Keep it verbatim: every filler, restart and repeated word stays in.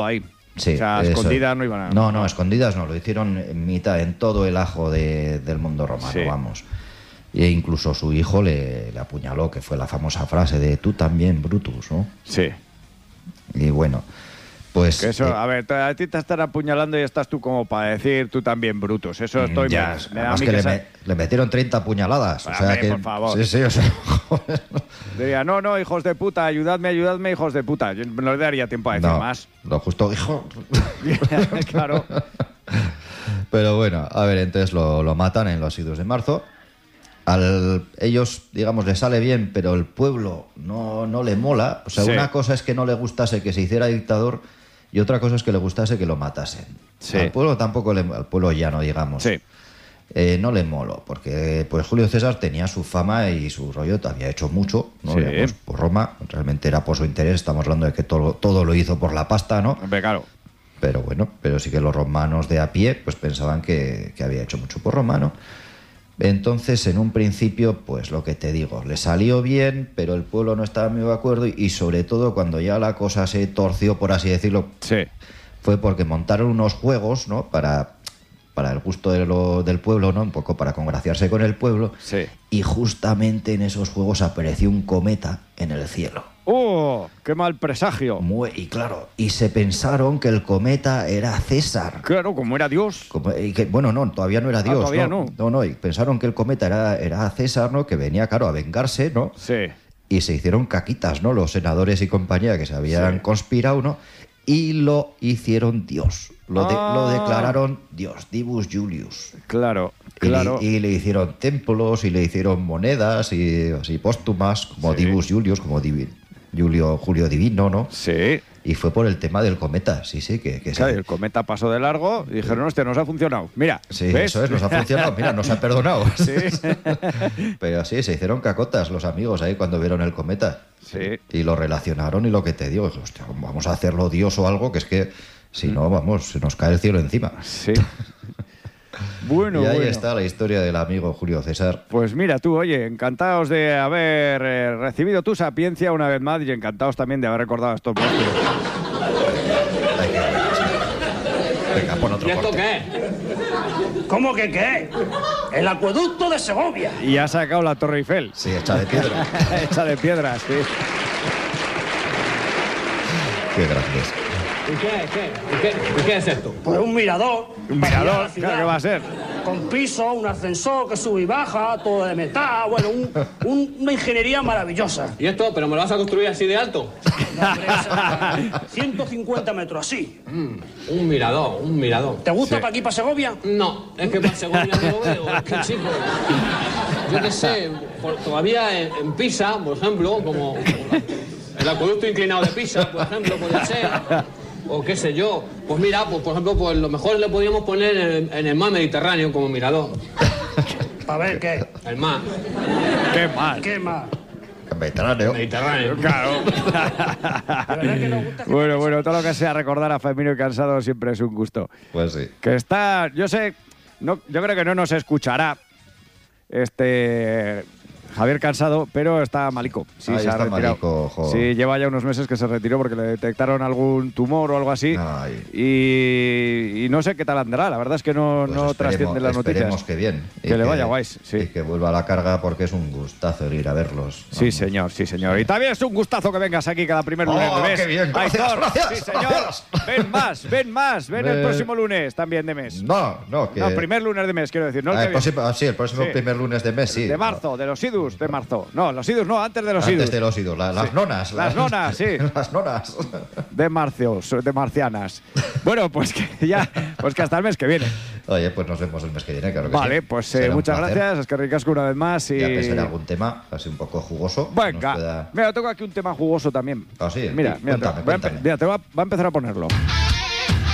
ahí. Sí, o sea, eso. escondidas no iban a... No, no, escondidas no, lo hicieron en mitad, en todo el ajo de, del mundo romano, Sí. vamos. E incluso su hijo le, le apuñaló, que fue la famosa frase de tú también, Brutus, ¿no? Sí. Y bueno, pues... Que eso, eh, a ver, a ti te están apuñalando y estás tú como para decir tú también, Brutus. Eso estoy... ya, me, me da a además mí que, que le, esa- me- le metieron treinta puñaladas. Hombre, o sea que, por favor. Sí, sí, o sea, joder. Diría, no, no, hijos de puta, ayudadme, ayudadme, hijos de puta. Yo no le daría tiempo a decir No, más. lo justo, hijo. Claro. Pero bueno, a ver, entonces lo, lo matan en los idos de marzo. Al ellos, digamos, les sale bien, pero el pueblo no, no le mola. O sea, Sí. una cosa es que no le gustase que se hiciera dictador y otra cosa es que le gustase que lo matasen. Sí. Al pueblo tampoco, le, al pueblo llano, digamos. Sí. Eh, no le moló, porque pues Julio César tenía su fama y su rollo, había hecho mucho, ¿no? Sí. Digamos, por Roma, realmente era por su interés, estamos hablando de que todo, todo lo hizo por la pasta, ¿no? Hombre, claro. Pero bueno, pero sí que los romanos de a pie pues pensaban que, que había hecho mucho por Roma, ¿no? Entonces, en un principio, pues lo que te digo, le salió bien, pero el pueblo no estaba muy de acuerdo y, y sobre todo cuando ya la cosa se torció, por así decirlo, Sí. fue porque montaron unos juegos, ¿no? Para, para el gusto de lo, del pueblo, ¿no? Un poco para congraciarse con el pueblo. Sí. Y justamente en esos juegos apareció un cometa en el cielo. ¡Oh! ¡Qué mal presagio! Muy, y claro, y se pensaron que el cometa era César. Claro, como era Dios. Como- y que, bueno, no, todavía no era Dios. todavía no, no. no, no, y pensaron que el cometa era, era César, ¿no? Que venía, claro, a vengarse, ¿no? Sí. Y se hicieron caquitas, ¿no? Los senadores y compañía que se habían Sí. conspirado, ¿no? Y lo hicieron Dios. Lo, de- Ah. lo declararon Dios, Divus Julius. Claro, Y, le- claro. y le hicieron templos y le hicieron monedas y así póstumas, como Sí. Divus Julius, como Divi- Julio, Julio Divino, ¿no? Sí. Y fue por el tema del cometa, sí, sí, que, que Claro, se- el cometa pasó de largo y dijeron, hostia, nos ha funcionado. Mira, Sí, ¿ves? eso es, nos ha funcionado, mira, nos ha perdonado. Sí. Pero sí, se hicieron cacotas los amigos ahí cuando vieron el cometa. Sí. Y lo relacionaron y lo que te digo, dije, hostia, vamos a hacerlo Dios o algo, que es que si no, vamos, se nos cae el cielo encima. Sí. Bueno, y ahí bueno. está la historia del amigo Julio César. Pues mira tú, oye, encantados de haber eh, recibido tu sapiencia una vez más y encantados también de haber recordado estos monstruos. Ay, qué bueno, sí. Venga, pon otro ¿Y esto corte. qué es? ¿Cómo que qué? El acueducto de Segovia. Y ha sacado la Torre Eiffel. Sí, hecha de piedra. Hecha de piedras, sí. Qué gracias. ¿Y qué, qué, y qué, y qué es esto? Pues un mirador. Un para ir a mirador, la ciudad, claro que va a ser. Con piso, un ascensor que sube y baja, todo de metal. Bueno, un- un- una ingeniería maravillosa. ¿Y esto? ¿Pero me lo vas a construir así de alto? No, hombre, esa- ciento cincuenta metros así. Un mirador, un mirador. ¿Te gusta Sí. para aquí, para Segovia? No, es que para Segovia no lo veo, es que chico. Yo qué sé, por- todavía en, en Pisa, por ejemplo, como el acueducto inclinado de Pisa, por ejemplo, podría ser. O qué sé yo. Pues mira, pues por ejemplo, pues lo mejor le podríamos poner en, en el mar Mediterráneo como mirador. Para ver qué. El mar Qué mal. ¿Qué más? Mediterráneo. Mediterráneo. Claro. De verdad que nos gusta que- Bueno, bueno, todo lo que sea recordar a Femino y Cansado siempre es un gusto. Pues sí. Que está, yo sé, no, yo creo que no nos escuchará este Javier Cansado, pero está malico. Sí, Ahí se ha está retirado. malico, jo. Sí, lleva ya unos meses que se retiró porque le detectaron algún tumor o algo así. Ay. Y, y no sé qué tal andará. La verdad es que no, Pues no esperemos- trascienden las esperemos noticias. que bien. Y Que le vaya guays, sí. Y que vuelva a la carga porque es un gustazo el ir a verlos. Sí, Vamos. señor, sí, señor. Y también es un gustazo que vengas aquí cada primer lunes Oh, de mes. qué bien. Gracias, Aitor, gracias, sí, señor. gracias. Ven más, ven más, ven el Ven. próximo lunes también de mes. No, no, que... No, primer lunes de mes, quiero decir. No el Ah, que el viene. próximo- ah, sí, el próximo Sí. primer lunes de mes, sí. De marzo, de los idus, de marzo. No, los idus no, antes de los idus. Antes de los idos, la- las Sí. nonas. Las nonas, sí. Las nonas. De marcios, de marcianas. Bueno, pues que ya, pues que hasta el mes que viene. Oye, pues nos vemos el mes que viene, claro que Vale, sí. pues eh, Será un muchas placer. gracias. Es que ricasco una vez más. Y... Ya pensaré algún tema así un poco jugoso. que nos Venga, pueda- mira, tengo aquí un tema jugoso también. Ah, sí, Mira, sí, mira, cuéntame, te- voy a empe- cuéntame. mira, te va, va a empezar a ponerlo.